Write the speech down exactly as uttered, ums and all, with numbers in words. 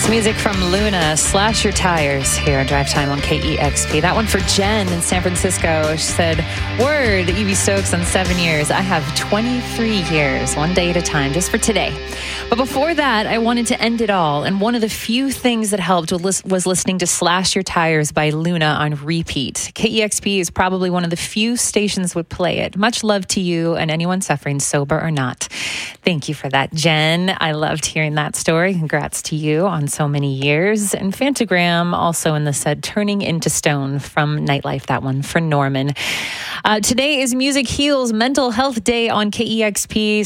Music from Luna, Slash Your Tires, here on Drive Time on K E X P. That one for Jen in San Francisco. She said, word, E B Stokes on seven years. I have twenty-three years, one day at a time, just for today. But before that, I wanted to end it all. And one of the few things that helped was listening to Slash Your Tires by Luna on repeat. K E X P is probably one of the few stations would play it. Much love to you and anyone suffering, sober or not. Thank you for that, Jen. I loved hearing that story. Congrats to you on so many years. And Fantagram also in the said Turning into Stone from Nightlife, that one for Norman. Uh, today is Music Heals Mental Health Day on K E X P.